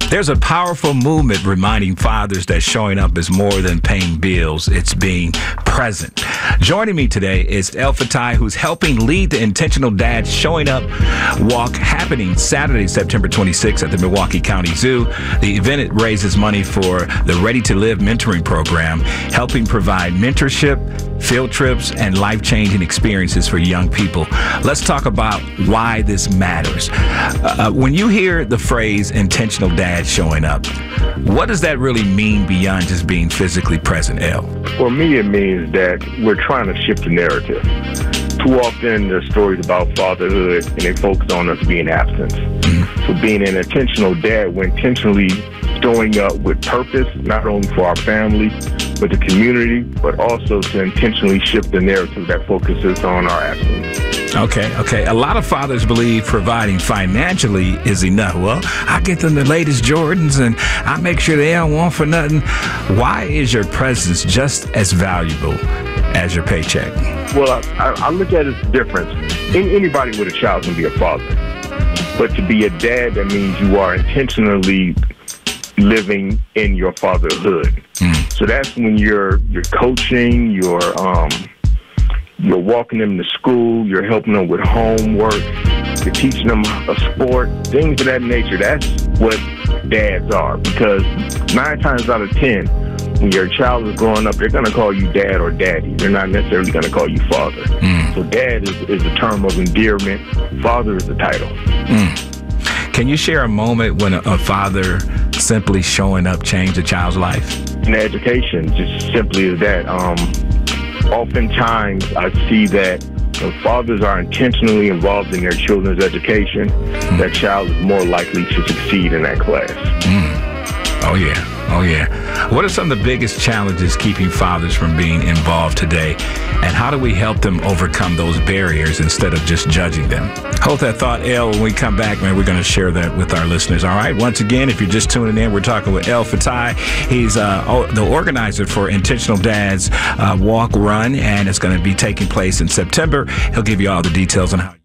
There's a powerful movement reminding fathers that showing up is more than paying bills. It's being present. Joining me today is El Fatai, who's helping lead the Intentional Dad Showing Up walk happening Saturday, September 26th at the Milwaukee County Zoo. The event raises money for the Ready to Live mentoring program, helping provide mentorship, field trips, and life-changing experiences for young people. Let's talk about why this matters. When you hear the phrase intentional dad showing up, what does that really mean beyond just being physically present, El? For me, it means that we're trying to shift the narrative. Too often, there's stories about fatherhood, and they focus on us being absent. So being an intentional dad, we're intentionally showing up with purpose, not only for our family, but the community, but also to intentionally shift the narrative that focuses on our absence. Okay. A lot of fathers believe providing financially is enough. Well, I get them the latest Jordans and I make sure they don't want for nothing. Why is your presence just as valuable as your paycheck? Well, I look at it as different. Anybody with a child can be a father. But to be a dad, that means you are intentionally living in your fatherhood. So that's when you're coaching, you're walking them to school, you're helping them with homework, you're teaching them a sport, things of that nature. That's what dads are, because 9 times out of 10, when your child is growing up, they're going to call you dad or daddy. They're not necessarily going to call you father. So dad is a term of endearment. Father is the title. Can you share a moment when a father simply showing up changed a child's life? In education, just simply as that. Oftentimes, I see that when fathers are intentionally involved in their children's education, that child is more likely to succeed in that class. Oh, yeah. What are some of the biggest challenges keeping fathers from being involved today? And how do we help them overcome those barriers instead of just judging them? Hold that thought, El. When we come back, man, we're going to share that with our listeners. All right. Once again, if you're just tuning in, we're talking with El Fatai. He's the organizer for Intentional Dads Walk Run, and it's going to be taking place in September. He'll give you all the details on how.